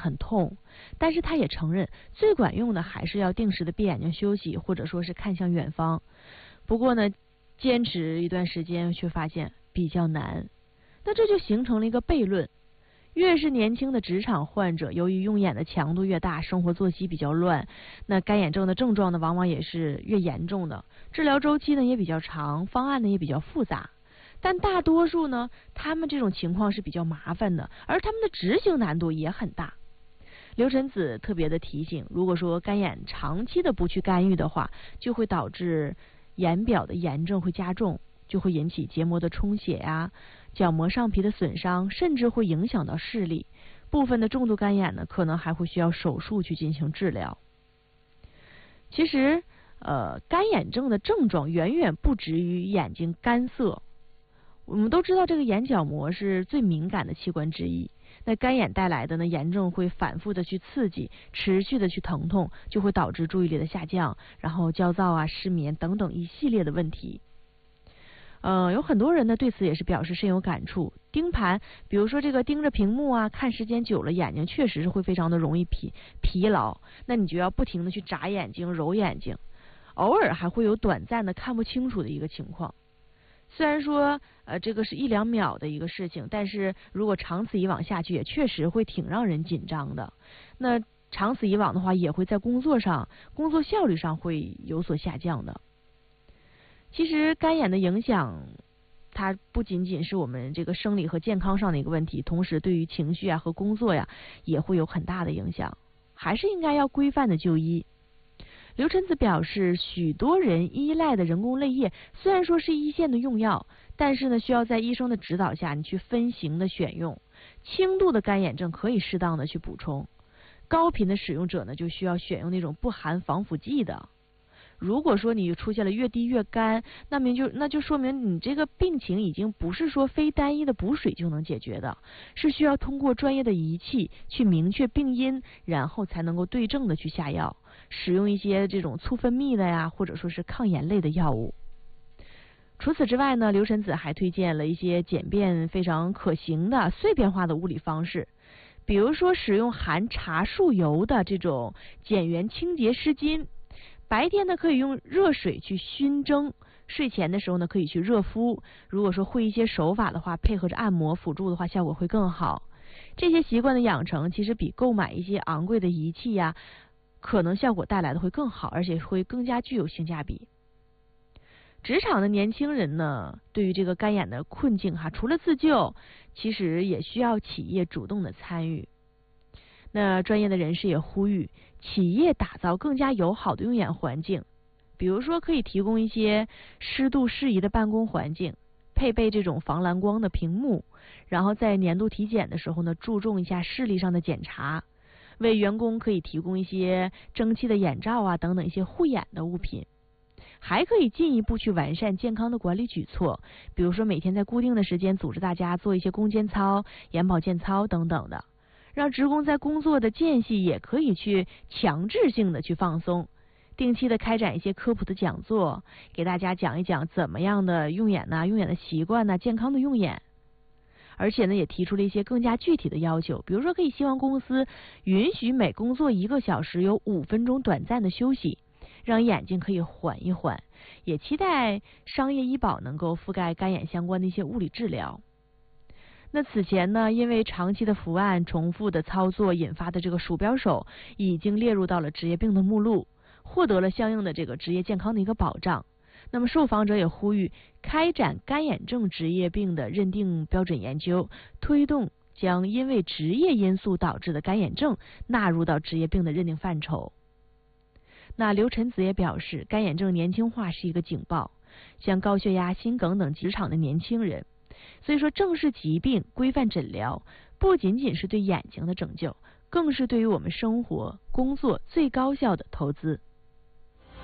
很痛，但是他也承认最管用的还是要定时的闭眼睛休息，或者说是看向远方。不过呢，坚持一段时间却发现比较难。那这就形成了一个悖论，越是年轻的职场患者，由于用眼的强度越大，生活作息比较乱，那干眼症的症状呢往往也是越严重的，治疗周期呢也比较长，方案呢也比较复杂。但大多数呢，他们这种情况是比较麻烦的，而他们的执行难度也很大。刘晨子特别的提醒，如果说干眼长期的不去干预的话，就会导致眼表的炎症会加重，就会引起结膜的充血呀、角膜上皮的损伤，甚至会影响到视力。部分的重度干眼呢，可能还会需要手术去进行治疗。其实，干眼症的症状远远不止于眼睛干涩。我们都知道，这个眼角膜是最敏感的器官之一。那干眼带来的呢，炎症会反复的去刺激，持续的去疼痛，就会导致注意力的下降，然后焦躁啊、失眠等等一系列的问题。有很多人呢对此也是表示深有感触。盯盘，比如说这个盯着屏幕啊，看时间久了，眼睛确实是会非常的容易疲劳。那你就要不停的去眨眼睛、揉眼睛，偶尔还会有短暂的看不清楚的一个情况。虽然说这个是1、2秒的一个事情，但是如果长此以往下去，也确实会挺让人紧张的。那长此以往的话，也会在工作效率上会有所下降的。其实干眼的影响，它不仅仅是我们这个生理和健康上的一个问题，同时对于情绪啊和工作呀也会有很大的影响，还是应该要规范的就医。刘晨子表示，许多人依赖的人工泪液虽然说是一线的用药，但是呢，需要在医生的指导下，你去分型的选用。轻度的干眼症可以适当的去补充，高频的使用者呢，就需要选用那种不含防腐剂的。如果说你出现了越滴越干，那就说明你这个病情已经不是说非单一的补水就能解决的，是需要通过专业的仪器去明确病因，然后才能够对症的去下药，使用一些这种促分泌的呀，或者说是抗炎类的药物。除此之外呢，刘晨子还推荐了一些简便非常可行的碎片化的物理方式，比如说使用含茶树油的这种碱原清洁湿巾。白天呢可以用热水去熏蒸，睡前的时候呢可以去热敷。如果说会一些手法的话，配合着按摩辅助的话，效果会更好。这些习惯的养成，其实比购买一些昂贵的仪器呀，可能效果带来的会更好，而且会更加具有性价比。职场的年轻人呢，对于这个干眼的困境除了自救，其实也需要企业主动的参与。那专业的人士也呼吁企业打造更加友好的用眼环境，比如说可以提供一些湿度适宜的办公环境，配备这种防蓝光的屏幕，然后在年度体检的时候呢，注重一下视力上的检查，为员工可以提供一些蒸汽的眼罩啊等等一些护眼的物品。还可以进一步去完善健康的管理举措，比如说每天在固定的时间组织大家做一些攻坚操、眼保健操等等的，让职工在工作的间隙也可以去强制性的去放松，定期的开展一些科普的讲座，给大家讲一讲怎么样的用眼用眼的习惯健康的用眼。而且呢，也提出了一些更加具体的要求，比如说希望公司允许每工作1个小时有5分钟短暂的休息，让眼睛可以缓一缓，也期待商业医保能够覆盖干眼相关的一些物理治疗。那此前呢，因为长期的伏案、重复的操作引发的这个鼠标手已经列入到了职业病的目录，获得了相应的这个职业健康的一个保障。那么受访者也呼吁开展干眼症职业病的认定标准研究，推动将因为职业因素导致的干眼症纳入到职业病的认定范畴。那刘晨子也表示，干眼症年轻化是一个警报，像高血压、心梗等职场的年轻人，所以说正视疾病、规范诊疗，不仅仅是对眼睛的拯救，更是对于我们生活、工作最高效的投资。